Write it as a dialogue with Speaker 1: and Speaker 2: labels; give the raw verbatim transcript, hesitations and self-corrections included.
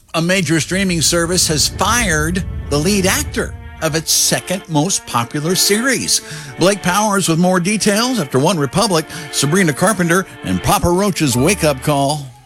Speaker 1: A major streaming service has fired the lead actor of its second most popular series. Blake Powers with more details after One Republic, Sabrina Carpenter, and Papa Roach's wake-up call.